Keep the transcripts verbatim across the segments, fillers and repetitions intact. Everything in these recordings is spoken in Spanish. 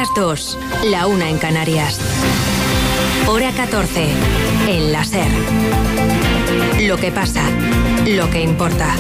las dos, la una en Canarias. Hora catorce, en la SER. Lo que pasa, lo que importa.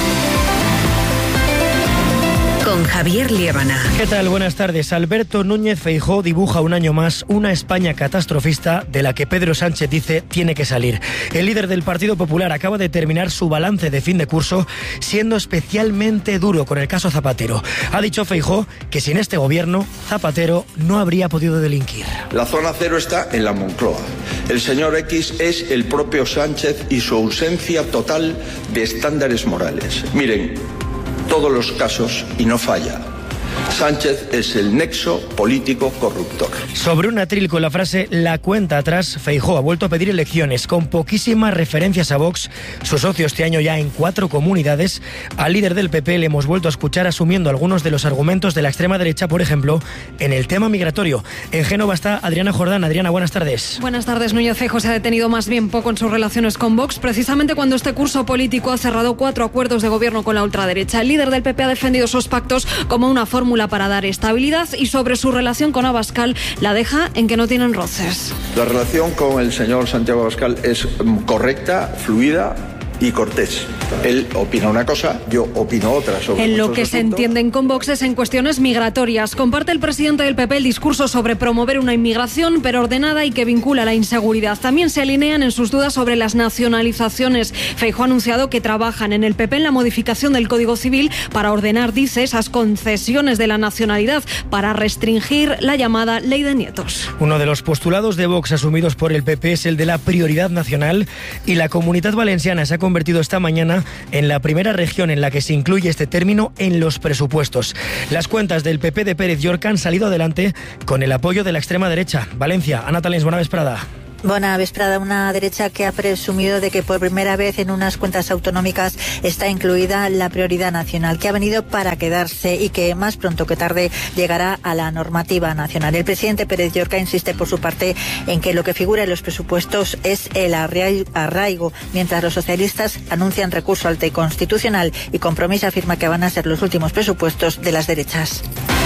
Con Javier Liébana. ¿Qué tal? Buenas tardes. Alberto Núñez Feijóo dibuja un año más una España catastrofista de la que Pedro Sánchez dice tiene que salir. El líder del Partido Popular acaba de terminar su balance de fin de curso siendo especialmente duro con el caso Zapatero. Ha dicho Feijóo que sin este gobierno Zapatero no habría podido delinquir. La zona cero está en la Moncloa. El señor X es el propio Sánchez y su ausencia total de estándares morales. Miren, todos los casos y no falla. Sánchez es el nexo político corruptor. Sobre un atril con la frase "la cuenta atrás", Feijóo ha vuelto a pedir elecciones con poquísimas referencias a Vox, su socio este año ya en cuatro comunidades. Al líder del P P le hemos vuelto a escuchar asumiendo algunos de los argumentos de la extrema derecha, por ejemplo, en el tema migratorio. En Génova está Adriana Jordán. Adriana, buenas tardes. Buenas tardes. Núñez Feijóo se ha detenido más bien poco en sus relaciones con Vox, precisamente cuando este curso político ha cerrado cuatro acuerdos de gobierno con la ultraderecha. El líder del P P ha defendido esos pactos como una fórmula para dar estabilidad y sobre su relación con Abascal la deja en que no tienen roces. La relación con el señor Santiago Abascal es correcta, fluida y cortés. Él opina una cosa, yo opino otra sobre En lo que asuntos. se entienden con Vox es en cuestiones migratorias. Comparte el presidente del P P el discurso sobre promover una inmigración pero ordenada y que vincula la inseguridad. También se alinean en sus dudas sobre las nacionalizaciones. Feijóo ha anunciado que trabajan en el P P en la modificación del Código Civil para ordenar, dice, esas concesiones de la nacionalidad para restringir la llamada ley de nietos. Uno de los postulados de Vox asumidos por el P P es el de la prioridad nacional y la Comunidad Valenciana se ha convertido esta mañana en la primera región en la que se incluye este término en los presupuestos. Las cuentas del P P de Pérez Llorca han salido adelante con el apoyo de la extrema derecha. Valencia, Ana Talens, buena vesprada. Bona vesprada, una derecha que ha presumido de que por primera vez en unas cuentas autonómicas está incluida la prioridad nacional, que ha venido para quedarse y que más pronto que tarde llegará a la normativa nacional. El presidente Pérez Llorca insiste por su parte en que lo que figura en los presupuestos es el arraigo, mientras los socialistas anuncian recurso al T Constitucional y Compromís afirma que van a ser los últimos presupuestos de las derechas.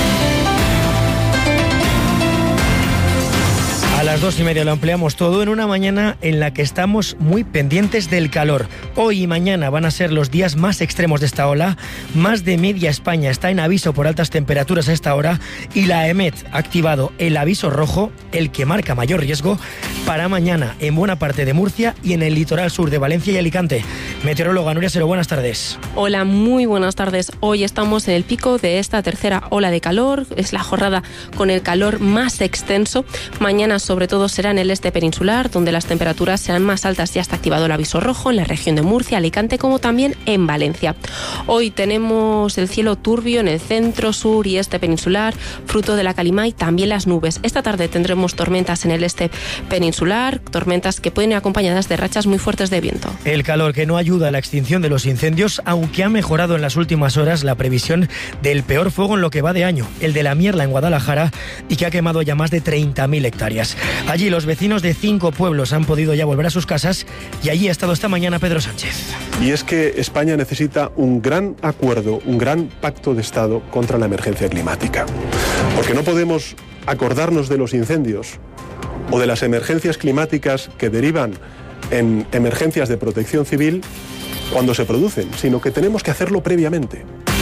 A las dos y media lo ampliamos todo en una mañana en la que estamos muy pendientes del calor. Hoy y mañana van a ser los días más extremos de esta ola. Más de media España está en aviso por altas temperaturas a esta hora y la EMET ha activado el aviso rojo, el que marca mayor riesgo, para mañana en buena parte de Murcia y en el litoral sur de Valencia y Alicante. Meteoróloga Nuria Sero, buenas tardes. Hola, muy buenas tardes. Hoy estamos en el pico de esta tercera ola de calor. Es la jornada con el calor más extenso. Mañana sobre todo será en el este peninsular, donde las temperaturas serán más altas. Ya está activado el aviso rojo en la región de Murcia, Alicante, como también en Valencia. Hoy tenemos el cielo turbio en el centro, sur y este peninsular, fruto de la calima y también las nubes. Esta tarde tendremos tormentas en el este peninsular, tormentas que pueden ir acompañadas de rachas muy fuertes de viento. El calor que no ayuda a la extinción de los incendios, aunque ha mejorado en las últimas horas la previsión del peor fuego en lo que va de año, el de la Mierla en Guadalajara, y que ha quemado ya más de treinta mil hectáreas. Allí los vecinos de cinco pueblos han podido ya volver a sus casas y allí ha estado esta mañana Pedro Sánchez. Y es que España necesita un gran acuerdo, un gran pacto de Estado contra la emergencia climática. Porque no podemos acordarnos de los incendios o de las emergencias climáticas que derivan en emergencias de protección civil cuando se producen, sino que tenemos que hacerlo previamente.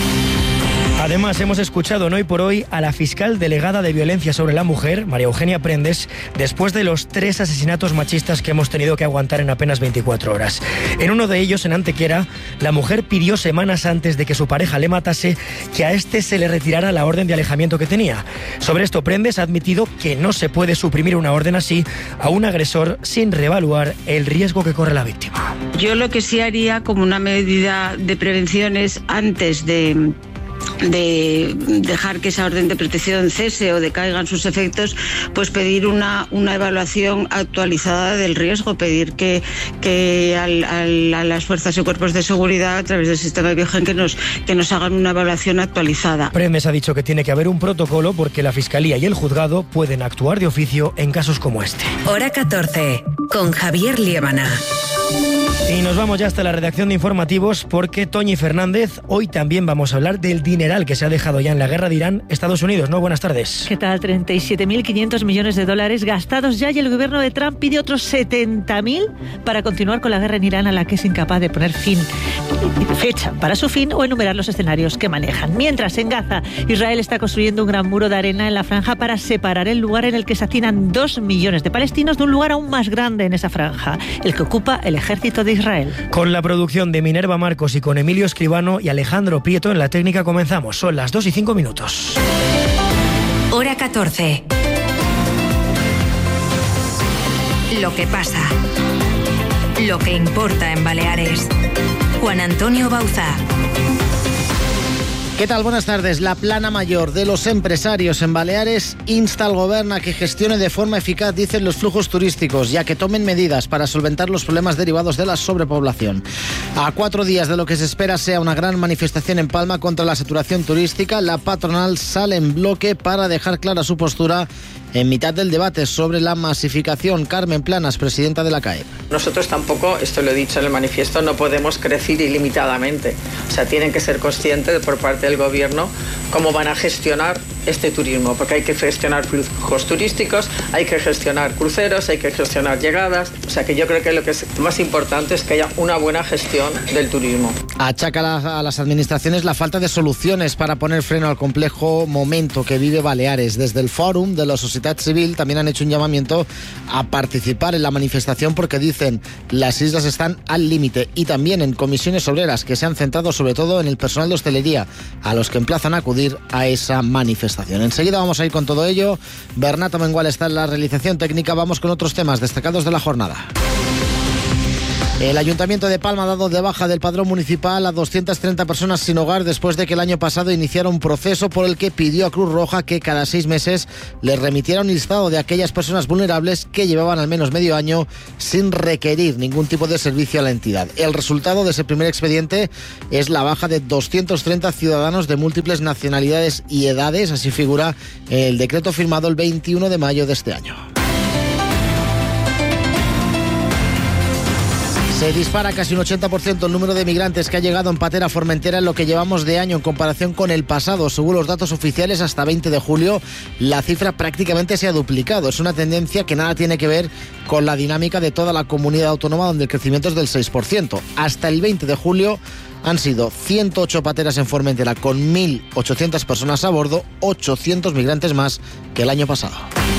Además, hemos escuchado en Hoy por Hoy a la fiscal delegada de violencia sobre la mujer, María Eugenia Prendes, después de los tres asesinatos machistas que hemos tenido que aguantar en apenas veinticuatro horas. En uno de ellos, en Antequera, la mujer pidió semanas antes de que su pareja le matase que a este se le retirara la orden de alejamiento que tenía. Sobre esto, Prendes ha admitido que no se puede suprimir una orden así a un agresor sin reevaluar el riesgo que corre la víctima. Yo lo que sí haría como una medida de prevención es antes de... de dejar que esa orden de protección cese o decaigan sus efectos, pues pedir una, una evaluación actualizada del riesgo, pedir que, que al, al, a las fuerzas y cuerpos de seguridad a través del sistema Biogen que nos, que nos hagan una evaluación actualizada. Prendes ha dicho que tiene que haber un protocolo porque la Fiscalía y el Juzgado pueden actuar de oficio en casos como este. Hora catorce, con Javier Liébana. Y nos vamos ya hasta la redacción de informativos porque Toñi Fernández, hoy también vamos a hablar del dineral que se ha dejado ya en la guerra de Irán, Estados Unidos, ¿no? Buenas tardes. ¿Qué tal? treinta y siete mil quinientos millones de dólares gastados ya y el gobierno de Trump pide otros setenta mil para continuar con la guerra en Irán a la que es incapaz de poner fin, fecha para su fin o enumerar los escenarios que manejan. Mientras, en Gaza, Israel está construyendo un gran muro de arena en la franja para separar el lugar en el que se hacinan dos millones de palestinos de un lugar aún más grande en esa franja, el que ocupa el ejército de Israel. Con la producción de Minerva Marcos y con Emilio Escribano y Alejandro Prieto en la técnica comenzamos. Son las dos y cinco minutos. Hora catorce. Lo que pasa. Lo que importa en Baleares. Juan Antonio Bauzá. ¿Qué tal? Buenas tardes. La plana mayor de los empresarios en Baleares insta al gobierno a que gestione de forma eficaz, dicen, los flujos turísticos y a que tomen medidas para solventar los problemas derivados de la sobrepoblación. A cuatro días de lo que se espera sea una gran manifestación en Palma contra la saturación turística, la patronal sale en bloque para dejar clara su postura en mitad del debate sobre la masificación. Carmen Planas, presidenta de la C A E P. Nosotros tampoco, esto lo he dicho en el manifiesto, no podemos crecer ilimitadamente. O sea, tienen que ser conscientes por parte del gobierno cómo van a gestionar este turismo, porque hay que gestionar flujos turísticos, hay que gestionar cruceros, hay que gestionar llegadas. O sea, que yo creo que lo que es más importante es que haya una buena gestión del turismo. Achaca a las administraciones la falta de soluciones para poner freno al complejo momento que vive Baleares. Desde el Fòrum de la Sociedad Civil también han hecho un llamamiento a participar en la manifestación porque dicen las islas están al límite, y también en comisiones obreras que se han centrado sobre todo en el personal de hostelería, a los que emplazan a acudir a esa manifestación. Enseguida vamos a ir con todo ello. Bernat Amengual está en la realización técnica. Vamos con otros temas destacados de la jornada. El Ayuntamiento de Palma ha dado de baja del padrón municipal a doscientas treinta personas sin hogar después de que el año pasado iniciara un proceso por el que pidió a Cruz Roja que cada seis meses les remitiera un listado de aquellas personas vulnerables que llevaban al menos medio año sin requerir ningún tipo de servicio a la entidad. El resultado de ese primer expediente es la baja de doscientos treinta ciudadanos de múltiples nacionalidades y edades, así figura el decreto firmado el veintiuno de mayo de este año. Se dispara casi un ochenta por ciento el número de migrantes que ha llegado en patera Formentera en lo que llevamos de año en comparación con el pasado. Según los datos oficiales, hasta veinte de julio la cifra prácticamente se ha duplicado. Es una tendencia que nada tiene que ver con la dinámica de toda la comunidad autónoma, donde el crecimiento es del seis por ciento. Hasta el veinte de julio han sido ciento ocho pateras en Formentera con mil ochocientas personas a bordo, ochocientos migrantes más que el año pasado.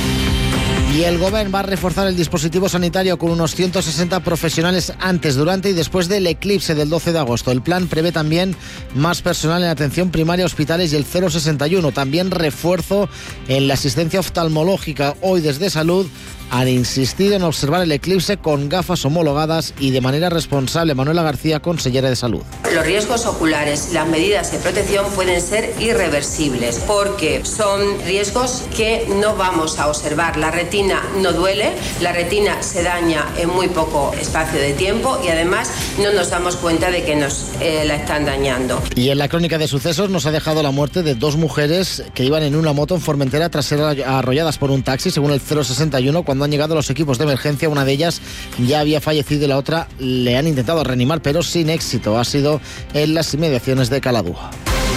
Y el Gobierno va a reforzar el dispositivo sanitario con unos ciento sesenta profesionales antes, durante y después del eclipse del doce de agosto. El plan prevé también más personal en atención primaria, hospitales y el cero sesenta y uno. También refuerzo en la asistencia oftalmológica. Hoy desde Salud han insistido en observar el eclipse con gafas homologadas y de manera responsable. Manuela García, consellera de Salud. Los riesgos oculares, las medidas de protección pueden ser irreversibles porque son riesgos que no vamos a observar. La retina no duele, la retina se daña en muy poco espacio de tiempo y además no nos damos cuenta de que nos eh, la están dañando. Y en la crónica de sucesos nos ha dejado la muerte de dos mujeres que iban en una moto en Formentera tras ser arrolladas por un taxi, según el cero sesenta y uno. Cuando han llegado los equipos de emergencia, una de ellas ya había fallecido y la otra le han intentado reanimar, pero sin éxito. Ha sido en las inmediaciones de Caladúa.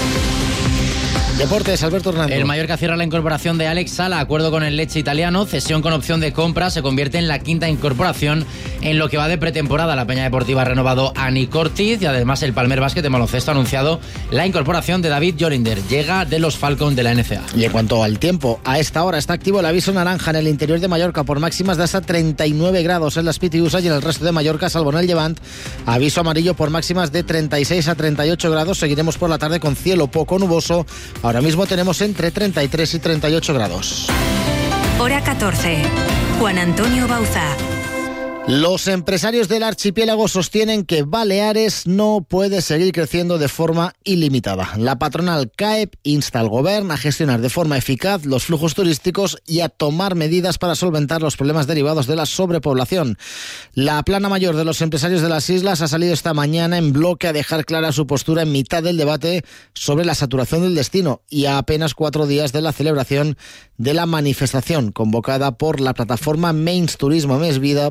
Deportes, Alberto Hernando. El Mallorca cierra la incorporación de Alex Sala, acuerdo con el Lecce italiano, cesión con opción de compra, se convierte en la quinta incorporación en lo que va de pretemporada. La Peña Deportiva ha renovado a Nick Ortiz y además el Palmer Basket de baloncesto ha anunciado la incorporación de David Jolinder, llega de los Falcons de la N C A. Y en cuanto al tiempo, a esta hora está activo el aviso naranja en el interior de Mallorca por máximas de hasta treinta y nueve grados en las Pitiusas y en el resto de Mallorca, salvo en el Llevant, aviso amarillo por máximas de treinta y seis a treinta y ocho grados. Seguiremos por la tarde con cielo poco nuboso. Ahora mismo tenemos entre treinta y tres y treinta y ocho grados. Hora catorce. Juan Antonio Bauzá. Los empresarios del archipiélago sostienen que Baleares no puede seguir creciendo de forma ilimitada. La patronal C A E P insta al gobierno a gestionar de forma eficaz los flujos turísticos y a tomar medidas para solventar los problemas derivados de la sobrepoblación. La plana mayor de los empresarios de las islas ha salido esta mañana en bloque a dejar clara su postura en mitad del debate sobre la saturación del destino y a apenas cuatro días de la celebración de la manifestación convocada por la plataforma Menys Turismo Més Vida para protestar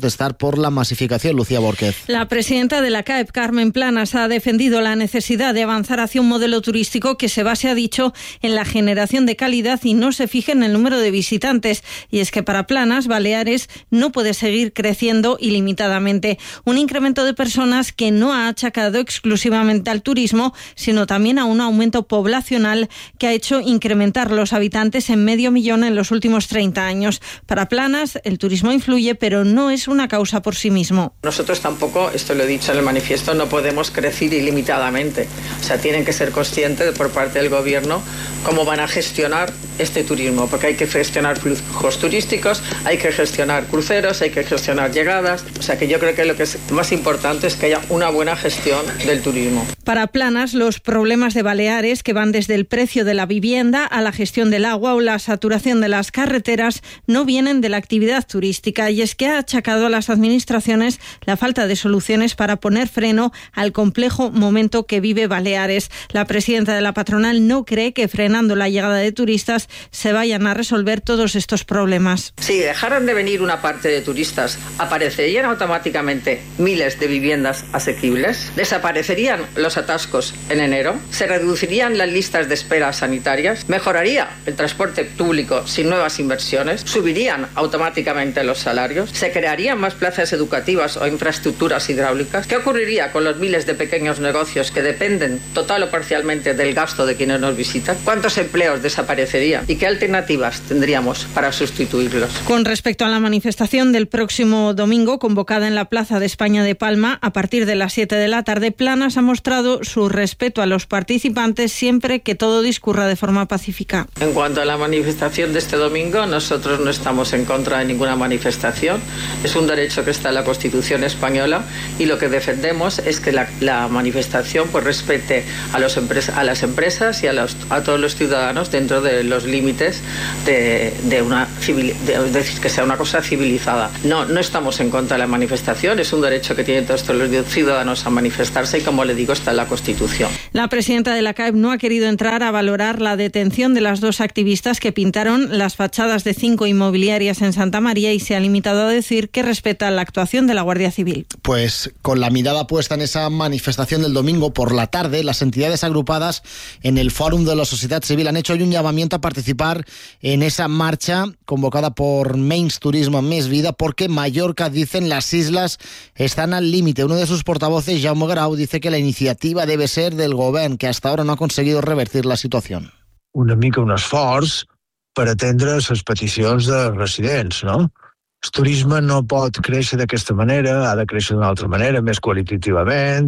protestar por la masificación. Lucía Borquez. La presidenta de la C A E P, Carmen Planas, ha defendido la necesidad de avanzar hacia un modelo turístico que se base, ha dicho, en la generación de calidad y no se fije en el número de visitantes. Y es que para Planas, Baleares no puede seguir creciendo ilimitadamente. Un incremento de personas que no ha achacado exclusivamente al turismo, sino también a un aumento poblacional que ha hecho incrementar los habitantes en medio millón en los últimos treinta años. Para Planas, el turismo influye, pero no es una causa por sí mismo. Nosotros tampoco, esto lo he dicho en el manifiesto, no podemos crecer ilimitadamente. O sea, tienen que ser conscientes por parte del gobierno cómo van a gestionar este turismo, porque hay que gestionar flujos turísticos, hay que gestionar cruceros, hay que gestionar llegadas. O sea, que yo creo que lo que es más importante es que haya una buena gestión del turismo. Para Planas, los problemas de Baleares, que van desde el precio de la vivienda a la gestión del agua o la saturación de las carreteras, no vienen de la actividad turística, y es que ha achacado a las administraciones la falta de soluciones para poner freno al complejo momento que vive Baleares. La presidenta de la patronal no cree que frenando la llegada de turistas se vayan a resolver todos estos problemas. Si dejaran de venir una parte de turistas, ¿aparecerían automáticamente miles de viviendas asequibles? ¿Desaparecerían los atascos en enero? ¿Se reducirían las listas de espera sanitarias? ¿Mejoraría el transporte público sin nuevas inversiones? ¿Subirían automáticamente los salarios? ¿Se crearían más plazas educativas o infraestructuras hidráulicas? ¿Qué ocurriría con los miles de pequeños negocios que dependen total o parcialmente del gasto de quienes nos visitan? ¿Cuántos empleos desaparecerían? ¿Y qué alternativas tendríamos para sustituirlos? Con respecto a la manifestación del próximo domingo, convocada en la Plaza de España de Palma a partir de las siete de la tarde, Planas ha mostrado su respeto a los participantes siempre que todo discurra de forma pacífica. En cuanto a la manifestación de este domingo, nosotros no estamos en contra de ninguna manifestación. Es un derecho que está en la Constitución española, y lo que defendemos es que la, la manifestación pues respete a, los empresa, a las empresas y a, los, a todos los ciudadanos dentro de los límites de, de una civil, de, es decir, que sea una cosa civilizada. No, no estamos en contra de la manifestación, es un derecho que tienen todos los ciudadanos a manifestarse, y como le digo, está en la Constitución. La presidenta de la C A E P no ha querido entrar a valorar la detención de las dos activistas que pintaron las fachadas de cinco inmobiliarias en Santa María, y se ha limitado a decir que respeta la actuación de la Guardia Civil. Pues con la mirada puesta en esa manifestación del domingo por la tarde, las entidades agrupadas en el Fòrum de la Societat Civil han hecho hoy un llamamiento a participar en esa marcha convocada por Menys Turismo, Més Vida, porque Mallorca, dicen, las islas están al límite. Uno de sus portavoces, Jaume Grau, dice que la iniciativa debe ser del govern, que hasta ahora no ha conseguido revertir la situación. Una mica un esforç per atendre les peticions de residents, no? El turisme no pot créixer d'aquesta manera, ha de créixer d'una altra manera, més qualitativament,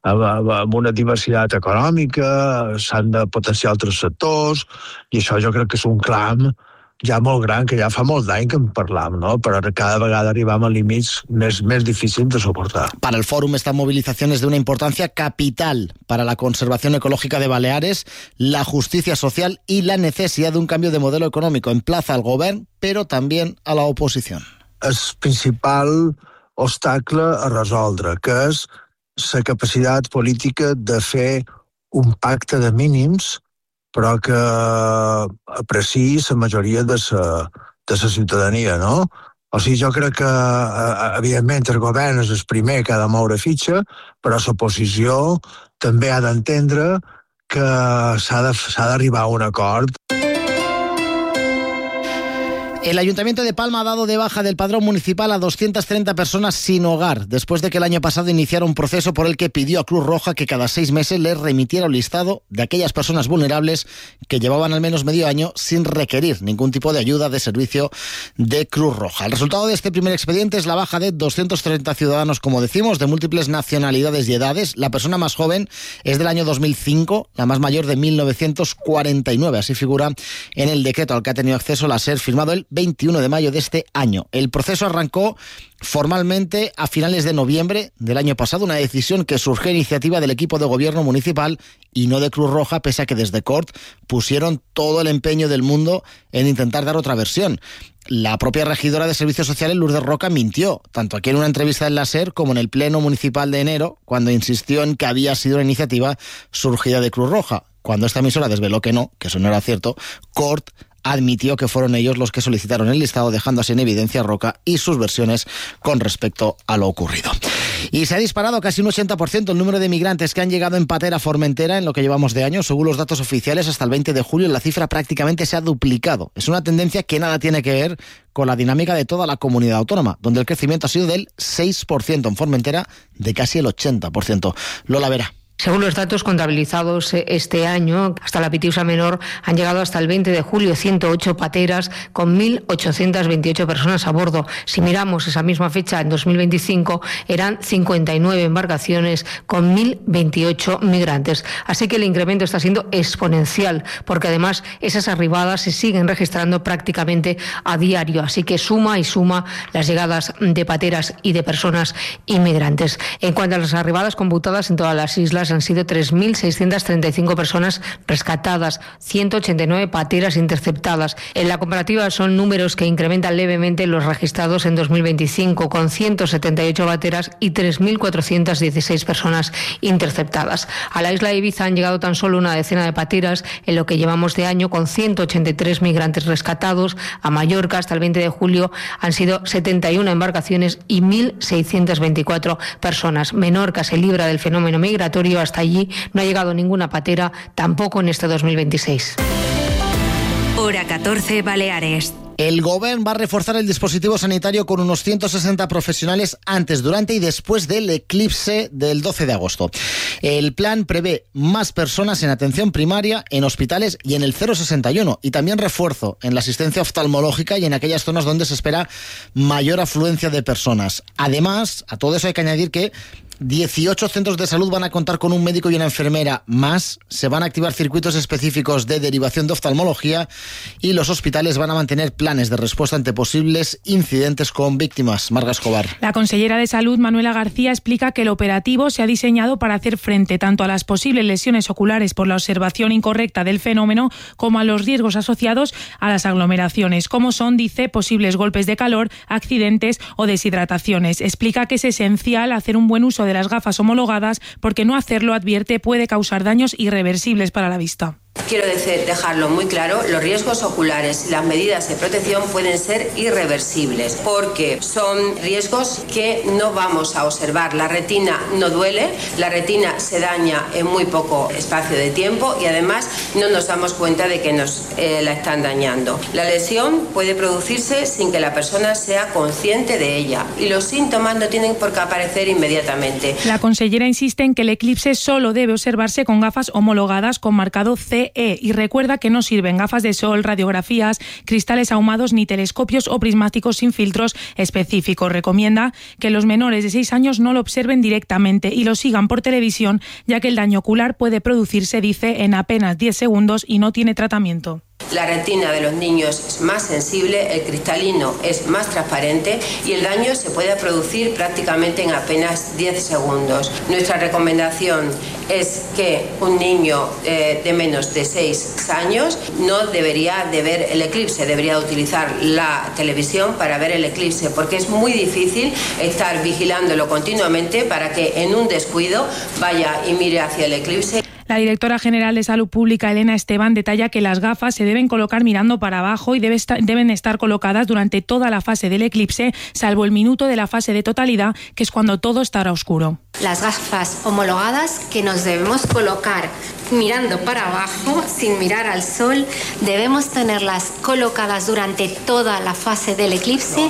amb una diversitat econòmica, s'han de potenciar altres sectors, i això jo crec que és un clam ja molt gran, que ja fa molt d'any que en parlam, ¿no? Però cada vegada arribam a límits més, més difícils de soportar. Para el Fòrum, esta movilización es de una importancia capital para la conservación ecológica de Baleares, la justicia social y la necesidad de un cambio de modelo económico. Emplaza al govern, pero también a la oposición. El principal obstacle a resoldre, que és la capacitat política de fer un pacte de mínims, però que apreciï la majoria de la, de la ciutadania, no? O sigui, jo crec que, evidentment, el govern és el primer que ha de moure fitxa, però l'oposició també ha d'entendre que s'ha de, s'ha d'arribar a un acord. El Ayuntamiento de Palma ha dado de baja del padrón municipal a doscientas treinta personas sin hogar, después de que el año pasado iniciara un proceso por el que pidió a Cruz Roja que cada seis meses les remitiera un listado de aquellas personas vulnerables que llevaban al menos medio año sin requerir ningún tipo de ayuda de servicio de Cruz Roja. El resultado de este primer expediente es la baja de doscientos treinta ciudadanos, como decimos, de múltiples nacionalidades y edades. La persona más joven es del año dos mil cinco, la más mayor de mil novecientos cuarenta y nueve. Así figura en el decreto al que ha tenido acceso la SER, firmado el veintiuno de mayo de este año. El proceso arrancó formalmente a finales de noviembre del año pasado, una decisión que surgió a iniciativa del equipo de gobierno municipal y no de Cruz Roja, pese a que desde Cort pusieron todo el empeño del mundo en intentar dar otra versión. La propia regidora de Servicios Sociales, Lourdes Roca, mintió, tanto aquí en una entrevista en la SER como en el Pleno Municipal de enero, cuando insistió en que había sido una iniciativa surgida de Cruz Roja. Cuando esta emisora desveló que no, que eso no era cierto, Cort admitió que fueron ellos los que solicitaron el listado, dejando así en evidencia Roca y sus versiones con respecto a lo ocurrido. Y se ha disparado casi un ochenta por ciento el número de migrantes que han llegado en patera a Formentera en lo que llevamos de año. Según los datos oficiales, hasta el veinte de julio la cifra prácticamente se ha duplicado. Es una tendencia que nada tiene que ver con la dinámica de toda la comunidad autónoma, donde el crecimiento ha sido del seis por ciento, en Formentera de casi el ochenta por ciento. Lola Vera. Según los datos contabilizados este año, hasta la Pitiusa Menor han llegado hasta el veinte de julio ciento ocho pateras con mil ochocientas veintiocho personas a bordo. Si miramos esa misma fecha en dos mil veinticinco, eran cincuenta y nueve embarcaciones con mil veintiocho migrantes. Así que el incremento está siendo exponencial, porque además esas arribadas se siguen registrando prácticamente a diario. Así que suma y suma las llegadas de pateras y de personas inmigrantes. En cuanto a las arribadas computadas en todas las islas, han sido tres mil seiscientas treinta y cinco personas rescatadas, ciento ochenta y nueve pateras interceptadas. En la comparativa son números que incrementan levemente los registrados en dos mil veinticinco, con ciento setenta y ocho pateras y tres mil cuatrocientas dieciséis personas interceptadas. A la isla de Ibiza han llegado tan solo una decena de pateras en lo que llevamos de año, con ciento ochenta y tres migrantes rescatados. A Mallorca, hasta el veinte de julio, han sido setenta y una embarcaciones y mil seiscientas veinticuatro personas. Menorca se libra del fenómeno migratorio. Hasta allí no ha llegado ninguna patera, tampoco en este dos mil veintiséis. Hora catorce, Baleares. El Govern va a reforzar el dispositivo sanitario con unos ciento sesenta profesionales antes, durante y después del eclipse del doce de agosto. El plan prevé más personas en atención primaria, en hospitales y en el cero sesenta y uno, y también refuerzo en la asistencia oftalmológica y en aquellas zonas donde se espera mayor afluencia de personas. Además, a todo eso hay que añadir que dieciocho centros de salud van a contar con un médico y una enfermera más, se van a activar circuitos específicos de derivación de oftalmología y los hospitales van a mantener planes de respuesta ante posibles incidentes con víctimas. Marga Escobar. La consellera de Salud, Manuela García, explica que el operativo se ha diseñado para hacer frente tanto a las posibles lesiones oculares por la observación incorrecta del fenómeno como a los riesgos asociados a las aglomeraciones, como son, dice, posibles golpes de calor, accidentes o deshidrataciones. Explica que es esencial hacer un buen uso de las gafas homologadas porque no hacerlo, advierte, puede causar daños irreversibles para la vista. Quiero decir, dejarlo muy claro, los riesgos oculares y las medidas de protección pueden ser irreversibles porque son riesgos que no vamos a observar. La retina no duele, la retina se daña en muy poco espacio de tiempo y además no nos damos cuenta de que nos eh, la están dañando. La lesión puede producirse sin que la persona sea consciente de ella y los síntomas no tienen por qué aparecer inmediatamente. La consellera insiste en que el eclipse solo debe observarse con gafas homologadas con marcado C E y recuerda que no sirven gafas de sol, radiografías, cristales ahumados ni telescopios o prismáticos sin filtros específicos. Recomienda que los menores de seis años no lo observen directamente y lo sigan por televisión, ya que el daño ocular puede producirse, dice, en apenas diez segundos y no tiene tratamiento. La retina de los niños es más sensible, el cristalino es más transparente y el daño se puede producir prácticamente en apenas diez segundos. Nuestra recomendación es que un niño eh, de menos de seis años no debería de ver el eclipse, debería utilizar la televisión para ver el eclipse, porque es muy difícil estar vigilándolo continuamente para que en un descuido vaya y mire hacia el eclipse. La directora general de Salud Pública, Elena Esteban, detalla que las gafas se deben colocar mirando para abajo y debe estar, deben estar colocadas durante toda la fase del eclipse, salvo el minuto de la fase de totalidad, que es cuando todo estará oscuro. Las gafas homologadas que nos debemos colocar mirando para abajo, sin mirar al sol, debemos tenerlas colocadas durante toda la fase del eclipse,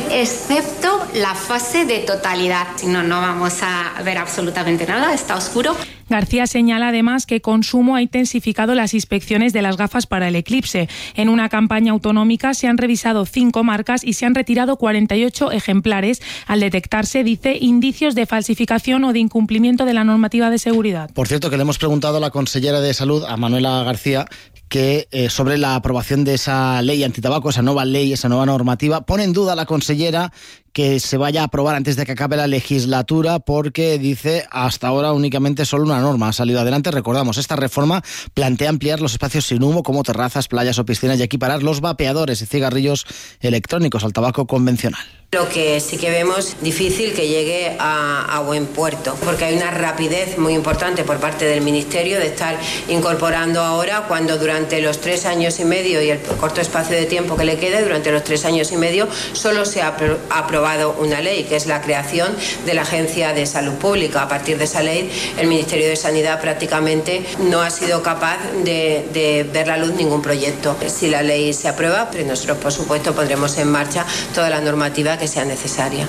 excepto la fase de totalidad. Si no, no vamos a ver absolutamente nada, está oscuro. García señala además que Consumo ha intensificado las inspecciones de las gafas para el eclipse. En una campaña autonómica se han revisado cinco marcas y se han retirado cuarenta y ocho ejemplares al detectarse, dice, indicios de falsificación o de incumplimiento de la normativa de seguridad. Por cierto, que le hemos preguntado a la consellera de Salud, a Manuela García, que eh, sobre la aprobación de esa ley antitabaco, esa nueva ley, esa nueva normativa, pone en duda la consellera que se vaya a aprobar antes de que acabe la legislatura, porque dice hasta ahora únicamente solo una norma ha salido adelante. Recordamos, esta reforma plantea ampliar los espacios sin humo como terrazas, playas o piscinas y equiparar los vapeadores y cigarrillos electrónicos al tabaco convencional. Lo que sí que vemos difícil que llegue a, a buen puerto, porque hay una rapidez muy importante por parte del Ministerio de estar incorporando ahora, cuando durante los tres años y medio y el corto espacio de tiempo que le quede, durante los tres años y medio solo se ha aprobado una ley, que es la creación de la Agencia de Salud Pública. A partir de esa ley, el Ministerio de Sanidad prácticamente no ha sido capaz de, de ver la luz ningún proyecto. Si la ley se aprueba, pues nosotros por supuesto pondremos en marcha toda la normativa que sea necesaria.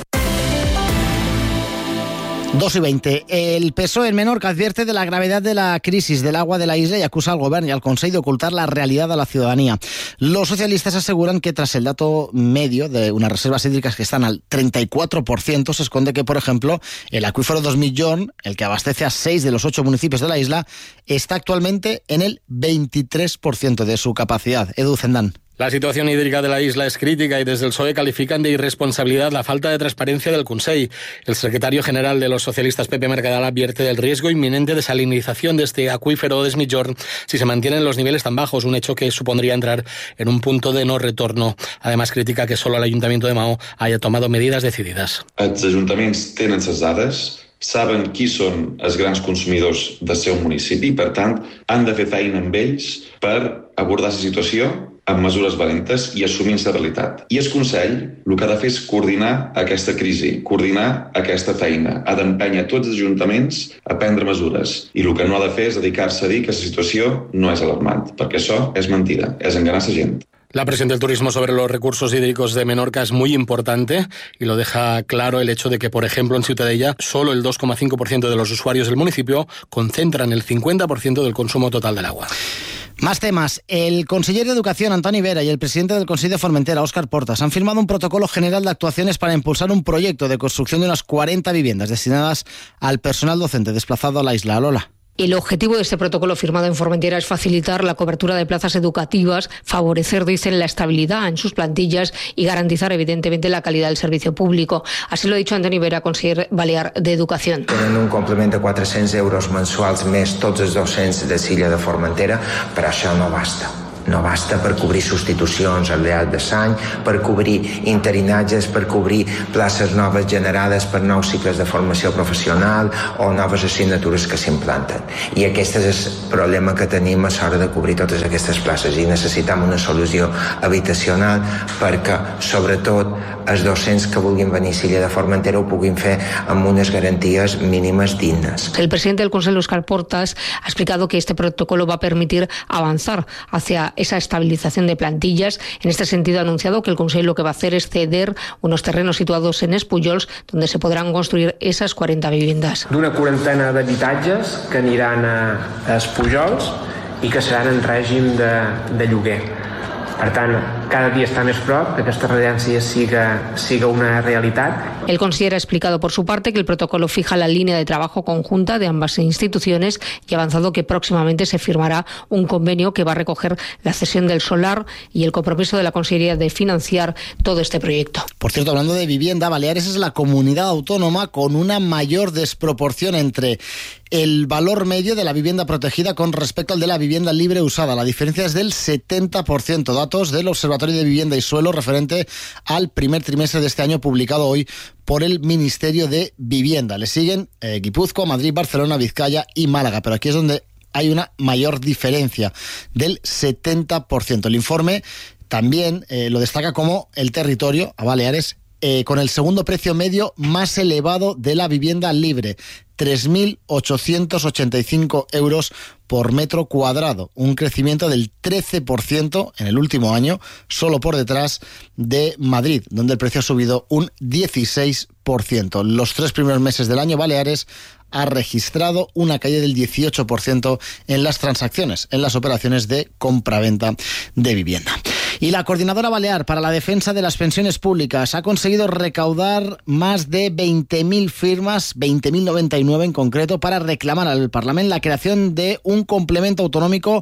dos y veinte. El P S O E en Menorca advierte de la gravedad de la crisis del agua de la isla y acusa al Gobierno y al Consell de ocultar la realidad a la ciudadanía. Los socialistas aseguran que tras el dato medio de unas reservas hídricas que están al treinta y cuatro por ciento, se esconde que, por ejemplo, el acuífero dos Millón, el que abastece a seis de los ocho municipios de la isla, está actualmente en el veintitrés por ciento de su capacidad. Edu Zendán. La situación hídrica de la isla es crítica y desde el P S O E califican de irresponsabilidad la falta de transparencia del Consell. El secretario general de los socialistas, Pepe Mercadal, advierte del riesgo inminente de salinización de este acuífero de Migjorn si se mantienen los niveles tan bajos, un hecho que supondría entrar en un punto de no retorno. Además, critica que solo el Ayuntamiento de Maó haya tomado medidas decididas. Els ajuntaments tenen les dades, saben qui són els grans consumidors del seu municipi i, per tant, han de fer feina amb ells per abordar la situació amb mesures valentes i assumint la realitat. I el Consell el que ha de fer és coordinar aquesta crisi, coordinar aquesta feina, ha d'empènyer tots els ajuntaments a prendre mesures. I el que no ha de fer és dedicar-se a dir que la situació no és alarmant, perquè això és mentida, és enganar la gent. La presión del turismo sobre los recursos hídricos de Menorca es muy importante y lo deja claro el hecho de que, por ejemplo, en Ciutadella solo el dos coma cinco por ciento de los usuarios del municipio concentran el cincuenta por ciento del consumo total del agua. Más temas. El conseller de Educación, Antoni Vera, y el presidente del Consell de Formentera, Óscar Portas, han firmado un protocolo general de actuaciones para impulsar un proyecto de construcción de unas cuarenta viviendas destinadas al personal docente desplazado a la isla. Lola. El objetivo de este protocolo firmado en Formentera es facilitar la cobertura de plazas educativas, favorecer, dicen, la estabilidad en sus plantillas y garantizar, evidentemente, la calidad del servicio público. Así lo ha dicho Antoni Vera, conseller balear de Educación. Tenen un complement de quatre-cents euros mensuals més tots els docents de l'illa de Formentera, però això no basta. No basta per cobrir substitucions al llarg de l'any, per cobrir interinatges, per cobrir places noves generades per nous cicles de formació professional o noves assignatures que s'implanten. I aquest és el problema que tenim a l'hora de cobrir totes aquestes places i necessitem una solució habitacional perquè, sobretot, els docents que vulguin venir a l'illa de Formentera ho puguin fer amb unes garanties mínimes dignes. El presidente del Consell, Óscar Portas, ha explicado que este protocolo va a permitir avanzar hacia esa estabilización de plantillas. En este sentido, ha anunciado que el Consell lo que va a hacer es ceder unos terrenos situados en Espullols, donde se podrán construir esas cuarenta viviendas. D'una quarantena d'habitatges que aniran a Espullols i que seran en règim de, de lloguer. Per tant, cada dia està més prop que aquesta residència siga, siga una realitat. El conseller ha explicado por su parte que el protocolo fija la línea de trabajo conjunta de ambas instituciones y ha avanzado que próximamente se firmará un convenio que va a recoger la cesión del solar y el compromiso de la Consellería de financiar todo este proyecto. Por cierto, hablando de vivienda, Baleares es la comunidad autónoma con una mayor desproporción entre el valor medio de la vivienda protegida con respecto al de la vivienda libre usada. La diferencia es del setenta por ciento. Datos del Observatorio de Vivienda y Suelo referente al primer trimestre de este año, publicado hoy por el Ministerio de Vivienda. Le siguen eh, Guipúzcoa, Madrid, Barcelona, Vizcaya y Málaga, pero aquí es donde hay una mayor diferencia del setenta por ciento. El informe también eh, lo destaca como el territorio, a Baleares, eh, con el segundo precio medio más elevado de la vivienda libre, tres mil ochocientos ochenta y cinco euros por metro cuadrado, un crecimiento del trece por ciento en el último año, solo por detrás de Madrid, donde el precio ha subido un dieciséis por ciento. Los tres primeros meses del año, Baleares ha registrado una caída del dieciocho por ciento en las transacciones, en las operaciones de compraventa de vivienda. Y la Coordinadora Balear para la Defensa de las Pensiones Públicas ha conseguido recaudar más de veinte mil firmas, veinte mil noventa y nueve en concreto, para reclamar al Parlamento la creación de un complemento autonómico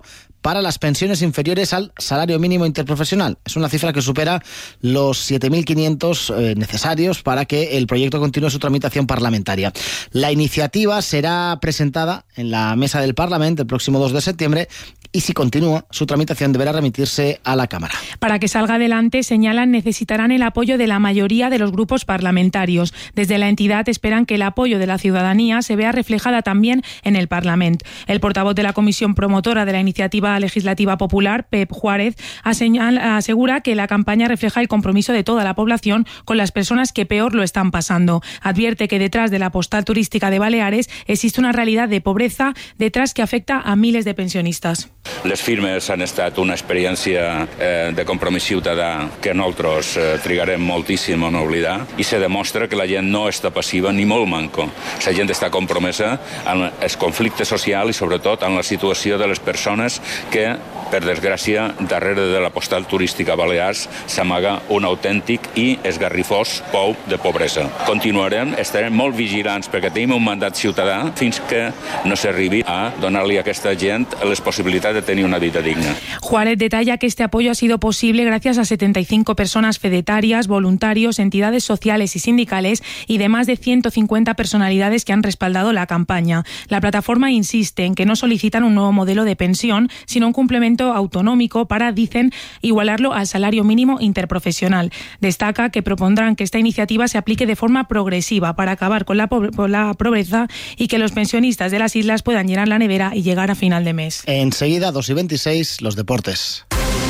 para las pensiones inferiores al salario mínimo interprofesional. Es una cifra que supera los siete mil quinientos eh, necesarios para que el proyecto continúe su tramitación parlamentaria. La iniciativa será presentada en la mesa del Parlamento el próximo dos de septiembre y si continúa su tramitación deberá remitirse a la Cámara. Para que salga adelante, señalan, necesitarán el apoyo de la mayoría de los grupos parlamentarios. Desde la entidad esperan que el apoyo de la ciudadanía se vea reflejada también en el Parlamento. El portavoz de la comisión promotora de la iniciativa legislativa popular, Pep Juárez, asegura que la campaña refleja el compromiso de toda la población con las personas que peor lo están pasando. Advierte que detrás de la postal turística de Baleares existe una realidad de pobreza detrás que afecta a miles de pensionistas. Les firmes han estat una experiència eh, de compromís ciutadà que nosaltres eh, trigarem moltíssim en oblidar i se demostra que la gent no està passiva ni molt manco. La gent està compromesa en el conflicte social i sobretot en la situació de les persones que, per desgràcia, darrere de la postal turística Balears s'amaga un autèntic i esgarrifós pou de pobresa. Continuarem, estarem molt vigilants perquè tenim un mandat ciutadà fins que no s'arribi a donar-li a aquesta gent les possibilitats de tener una vida digna. Juárez detalla que este apoyo ha sido posible gracias a setenta y cinco personas fedetarias, voluntarios, entidades sociales y sindicales y de más de ciento cincuenta personalidades que han respaldado la campaña. La plataforma insiste en que no solicitan un nuevo modelo de pensión, sino un complemento autonómico para, dicen, igualarlo al salario mínimo interprofesional. Destaca que propondrán que esta iniciativa se aplique de forma progresiva para acabar con la, con la pobreza y que los pensionistas de las islas puedan llenar la nevera y llegar a final de mes. Enseguida, dos y veintiséis, los deportes.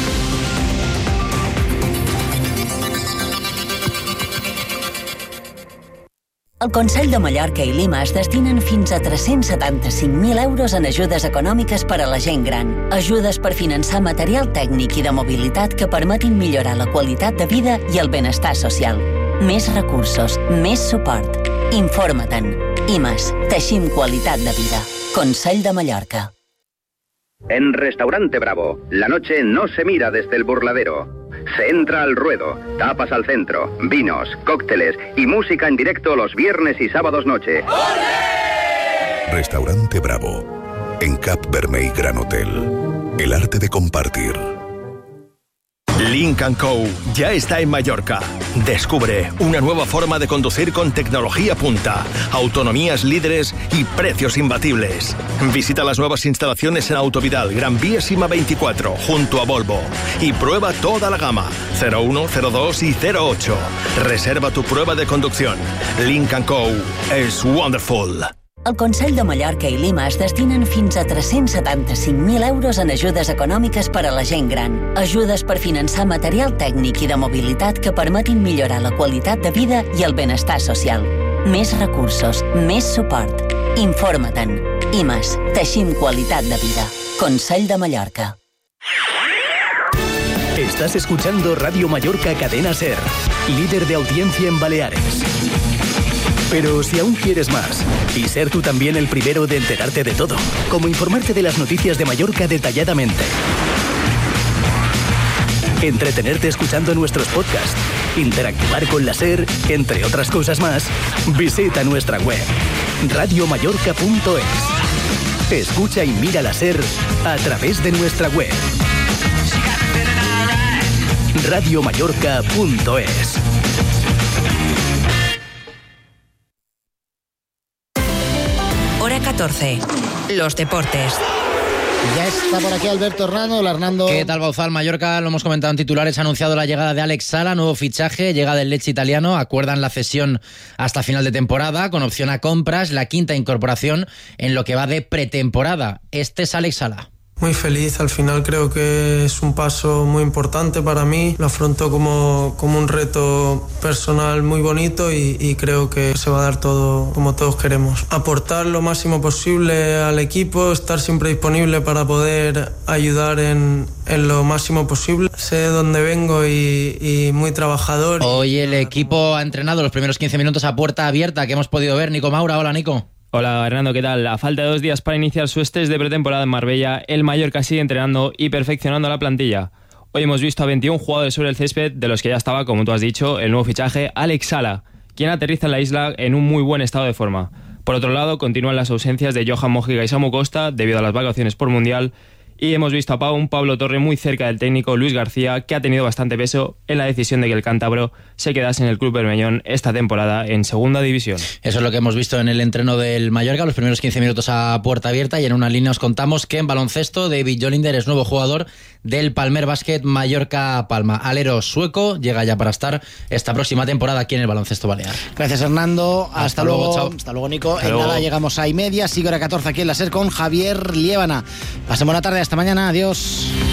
El Consell de Mallorca i Lima es destinen fins a tres-cents setanta-cinc mil euros en ajudes econòmiques per a la gent gran. Ajudes per finançar material tècnic i de mobilitat que permetin millorar la qualitat de vida i el benestar social. Més recursos, més suport. Informa-te'n. I més, teixim qualitat de vida. Consell de Mallorca. En Restaurante Bravo, la noche no se mira desde el burladero. Se entra al ruedo, tapas al centro, vinos, cócteles y música en directo los viernes y sábados noche. ¡Olé! Restaurante Bravo, en Cap Vermell Gran Hotel. El arte de compartir. Lynk and Co. ya está en Mallorca. Descubre una nueva forma de conducir con tecnología punta, autonomías líderes y precios imbatibles. Visita las nuevas instalaciones en Autovidal, Gran Vía Sima veinticuatro, junto a Volvo. Y prueba toda la gama, cero uno, cero dos y cero ocho. Reserva tu prueba de conducción. Lynk and Co. es wonderful. El Consell de Mallorca i Lima es destinen fins a tres-cents setanta-cinc mil euros en ajudes econòmiques per a la gent gran. Ajudes per finançar material tècnic i de mobilitat que permetin millorar la qualitat de vida i el benestar social. Més recursos, més suport. Informa-te'n. I més, teixim qualitat de vida. Consell de Mallorca. Estás escuchando Radio Mallorca Cadena SER, líder de audiencia en Baleares. Pero si aún quieres más, y ser tú también el primero de enterarte de todo, como informarte de las noticias de Mallorca detalladamente, entretenerte escuchando nuestros podcasts, interactuar con la SER, entre otras cosas más, visita nuestra web, radio mallorca punto es. Escucha y mira la SER a través de nuestra web, radio mallorca punto es. Hora catorce. Los deportes. Ya está por aquí Alberto Hernando. Hola, Hernando. ¿Qué tal, Bauzal? Mallorca, lo hemos comentado en titulares, ha anunciado la llegada de Alex Sala, nuevo fichaje, llega del Lecce italiano, acuerdan la cesión hasta final de temporada, con opción a compras, la quinta incorporación en lo que va de pretemporada. Este es Alex Sala. Muy feliz, al final creo que es un paso muy importante para mí, lo afronto como, como un reto personal muy bonito y, y creo que se va a dar todo como todos queremos. Aportar lo máximo posible al equipo, estar siempre disponible para poder ayudar en, en lo máximo posible. Sé de dónde vengo y, y muy trabajador. Hoy el equipo ha entrenado los primeros quince minutos a puerta abierta que hemos podido ver. Nico Maura, hola Nico. Hola Hernando, ¿qué tal? A falta de dos días para iniciar sus test de pretemporada en Marbella, el Mallorca sigue entrenando y perfeccionando la plantilla. Hoy hemos visto a veintiún jugadores sobre el césped, de los que ya estaba, como tú has dicho, el nuevo fichaje Alex Sala, quien aterriza en la isla en un muy buen estado de forma. Por otro lado, continúan las ausencias de Johan Mojica y Samu Costa debido a las vacaciones por Mundial, Y hemos visto a un Pablo Torre muy cerca del técnico Luis García, que ha tenido bastante peso en la decisión de que el cántabro se quedase en el club bermellón esta temporada en segunda división. Eso es lo que hemos visto en el entreno del Mallorca, los primeros quince minutos a puerta abierta, y en una línea os contamos que en baloncesto David Jolinder es nuevo jugador del Palmer Basket Mallorca Palma. Alero sueco llega ya para estar esta próxima temporada aquí en el baloncesto balear. Gracias, Hernando. Hasta, Hasta luego, luego. Chao. Hasta luego, Nico. Hasta en luego. Nada llegamos a y media, sigue hora catorce aquí en la SER con Javier Liébana. Pasen buena tarde, hasta mañana, adiós.